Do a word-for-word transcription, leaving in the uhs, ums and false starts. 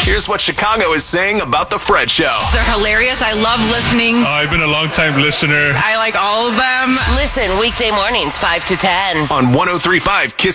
Here's what Chicago is saying about the Fred Show. They're hilarious. I love listening. Uh, I've been a long-time listener. I like all of them. Listen weekday mornings, five to ten. On one oh three point five Kiss